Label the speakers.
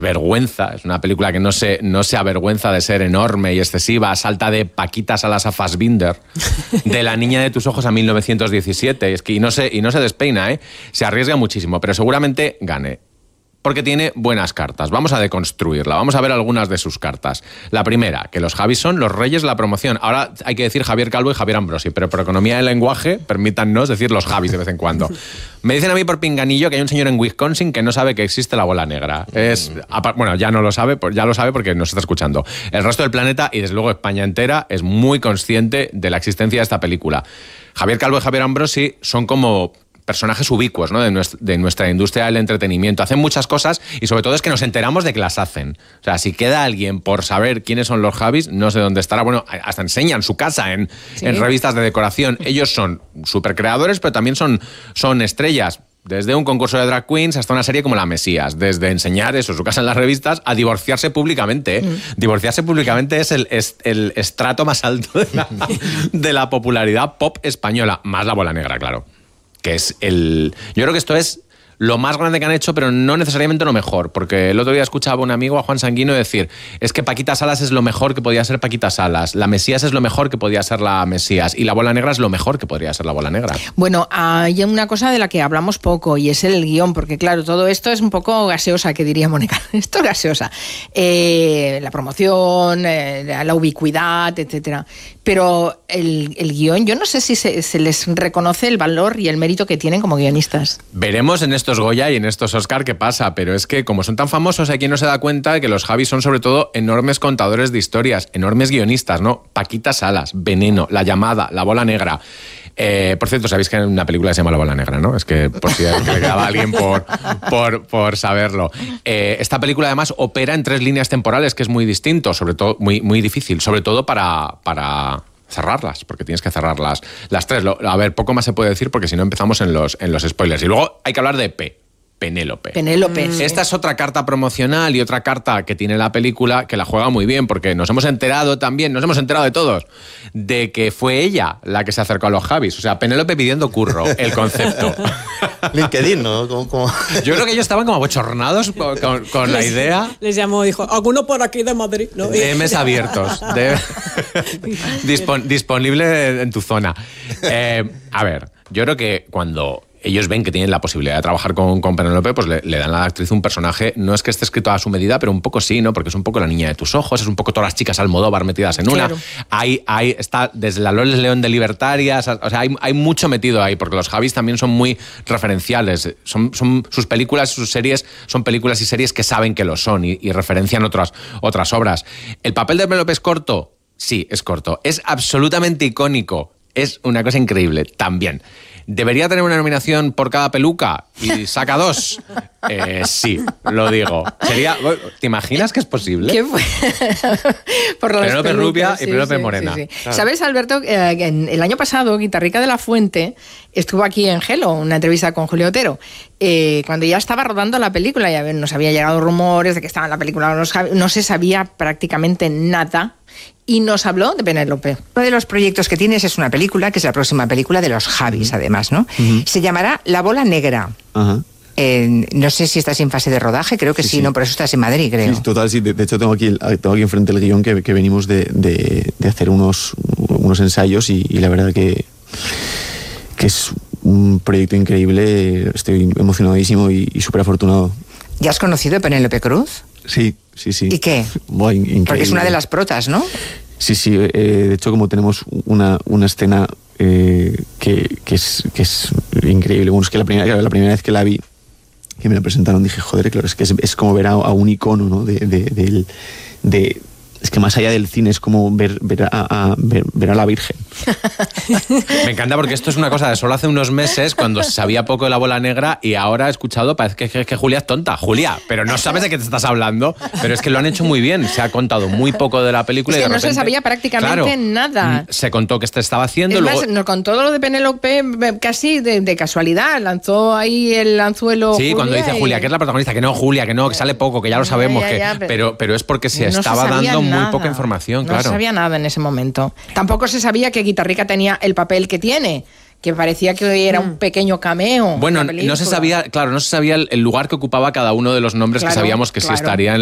Speaker 1: vergüenza, es una película que no se avergüenza de ser enorme y excesiva, salta de Paquita Salas a Fassbinder, de La niña de tus ojos a 1917, es que y no se despeina, se arriesga muchísimo, pero seguramente gane. Porque tiene buenas cartas. Vamos a deconstruirla. Vamos a ver algunas de sus cartas. La primera, que los Javis son los reyes de la promoción. Ahora hay que decir Javier Calvo y Javier Ambrosi, pero por economía del lenguaje, permítannos decir los Javis de vez en cuando. Me dicen a mí por pinganillo que hay un señor en Wisconsin que no sabe que existe la bola negra. Bueno, ya no lo sabe, ya lo sabe porque nos está escuchando. El resto del planeta, y desde luego España entera, es muy consciente de la existencia de esta película. Javier Calvo y Javier Ambrosi son como personajes ubicuos, ¿no? de nuestra industria del entretenimiento. Hacen muchas cosas y sobre todo es que nos enteramos de que las hacen. O sea, si queda alguien por saber quiénes son los Javis, no sé dónde estará. Bueno, hasta enseñan su casa en revistas de decoración. Ellos son súper creadores, pero también son estrellas. Desde un concurso de drag queens hasta una serie como La Mesías. Desde enseñar eso, su casa en las revistas, a divorciarse públicamente. Divorciarse públicamente es el estrato más alto de la popularidad pop española. Más la bola negra, claro. Que es yo creo que esto es lo más grande que han hecho, pero no necesariamente lo mejor, porque el otro día escuchaba a un amigo, a Juan Sanguino, decir, es que Paquita Salas es lo mejor que podía ser Paquita Salas, La Mesías es lo mejor que podía ser La Mesías, y La Bola Negra es lo mejor que podría ser La Bola Negra.
Speaker 2: Bueno, hay una cosa de la que hablamos poco, y es el guión, porque claro, todo esto es un poco gaseosa, que diría Mónica, esto es gaseosa. La promoción, la ubicuidad, etcétera. Pero el guión, yo no sé si se les reconoce el valor y el mérito que tienen como guionistas.
Speaker 1: Veremos en estos Goya y en estos Oscar qué pasa, pero es que como son tan famosos, hay quien no se da cuenta de que los Javis son sobre todo enormes contadores de historias, enormes guionistas, ¿no? Paquita Salas, Veneno, La Llamada, La Bola Negra. Por cierto, sabéis que hay una película que se llama La Bola Negra, ¿no? Es que por si le quedaba a alguien por saberlo. Esta película además opera en 3 líneas temporales, que es muy distinto, sobre todo muy difícil, sobre todo para cerrarlas, porque tienes que cerrar las 3. A ver, poco más se puede decir porque si no empezamos en los spoilers. Y luego hay que hablar de Penélope. Esta es otra carta promocional y otra carta que tiene la película que la juega muy bien, porque nos hemos enterado de todos, de que fue ella la que se acercó a los Javis. O sea, Penélope pidiendo curro, el concepto.
Speaker 3: LinkedIn, ¿no?
Speaker 1: Yo creo que ellos estaban como abochornados con la idea.
Speaker 4: Les llamó, dijo, ¿alguno por aquí de Madrid? ¿No?
Speaker 1: DMs abiertos. Disponible en tu zona. A ver, yo creo que cuando ellos ven que tienen la posibilidad de trabajar con Penélope, pues le dan a la actriz un personaje, no es que esté escrito a su medida, pero un poco sí, ¿no? Porque es un poco la niña de tus ojos, es un poco todas las chicas Almodóvar metidas en una. Claro. Ahí está desde la Loles León de Libertarias, o sea, hay mucho metido ahí, porque los Javis también son muy referenciales. Son sus películas, sus series, son películas y series que saben que lo son y referencian otras obras. ¿El papel de Penélope es corto? Sí, es corto. Es absolutamente icónico. Es una cosa increíble también. ¿Debería tener una nominación por cada peluca y saca 2? Sí, lo digo. ¿Te imaginas que es posible?
Speaker 2: ¿Qué fue? Por
Speaker 1: Penélope rubia y Penélope morena.
Speaker 2: Sí. Claro. ¿Sabes, Alberto? El año pasado, Guitarrica de la Fuente estuvo aquí en Hello, una entrevista con Julio Otero, cuando ya estaba rodando la película. Ya nos había llegado rumores de que estaba en la película, no se sabía prácticamente nada. Y nos habló de Penélope.
Speaker 5: Uno de los proyectos que tienes es una película, que es la próxima película de los Javis, además, ¿no? Uh-huh. Se llamará La Bola Negra. Uh-huh. No sé si estás en fase de rodaje, creo que sí, ¿no? Por eso estás en Madrid, creo. Sí,
Speaker 3: total, sí. De hecho, tengo aquí enfrente el guión que venimos de hacer unos ensayos y la verdad que es un proyecto increíble. Estoy emocionadísimo y súper afortunado.
Speaker 5: ¿Ya has conocido a Penélope Cruz?
Speaker 3: Sí.
Speaker 5: ¿Y qué?
Speaker 3: Bueno, increíble.
Speaker 5: Porque es una de las protas, ¿no?
Speaker 3: Sí. De hecho, como tenemos una escena que es increíble. Bueno, es que la primera vez que la vi, que me la presentaron, dije, joder, claro, es que es como ver a un icono, ¿no? Es que más allá del cine es como ver a la Virgen.
Speaker 1: Me encanta porque esto es una cosa de solo hace unos meses, cuando se sabía poco de La Bola Negra, y ahora he escuchado, parece que Julia es tonta. Julia, pero no sabes de qué te estás hablando, pero es que lo han hecho muy bien. Se ha contado muy poco de la película.
Speaker 2: Es que
Speaker 1: y de repente,
Speaker 2: no se sabía prácticamente nada.
Speaker 1: Se contó que estaba haciendo.
Speaker 2: Es
Speaker 1: luego...
Speaker 2: más, nos contó lo de Penélope casi de casualidad. Lanzó ahí el anzuelo.
Speaker 1: Sí, Julia, cuando dice Julia, que es la protagonista, que no, Julia, que no, que sale poco, que ya lo sabemos. Pero es porque se estaba dando muy poca información, claro.
Speaker 2: No se sabía nada en ese momento. Tampoco se sabía que Guitarrica tenía el papel que tiene, que parecía que era un pequeño cameo.
Speaker 1: Bueno, no se sabía, claro, no se sabía el lugar que ocupaba cada uno de los nombres que sabíamos que sí estaría